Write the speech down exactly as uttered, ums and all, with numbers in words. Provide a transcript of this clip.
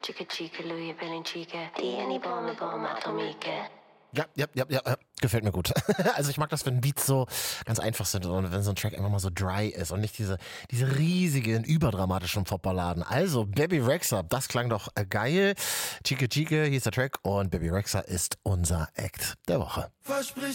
Chica chica, Louis Chica, Tieni bombe bombe atomique. Ja, ja, ja, ja, gefällt mir gut. Also ich mag das, wenn Beats so ganz einfach sind und wenn so ein Track einfach mal so dry ist und nicht diese, diese riesigen, überdramatischen Popballaden. Also Bebe Rexha, das klang doch geil. Chica Chica hieß der Track und Bebe Rexha ist unser Act der Woche. Versprich